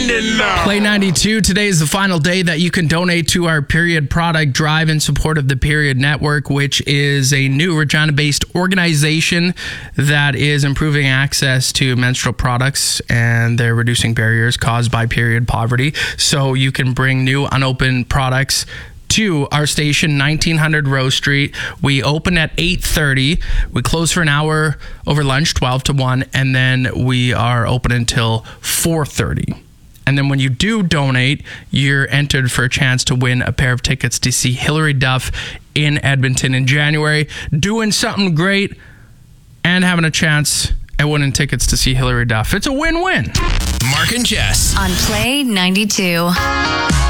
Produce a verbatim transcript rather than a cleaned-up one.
trending now. Play ninety-two. Today is the final day that you can donate to our Period product drive in support of the Period Network, which is a new Regina-based organization that is improving access to menstrual products, and they're reducing barriers caused by period poverty. So you can bring new unopened products to our station, nineteen hundred Rose Street. We open at eight thirty. We close for an hour over lunch, twelve to one, and then we are open until four thirty. And then when you do donate, you're entered for a chance to win a pair of tickets to see Hilary Duff in Edmonton in January, doing something great and having a chance at winning tickets to see Hilary Duff. It's a win-win. Mark and Jess On Play ninety-two.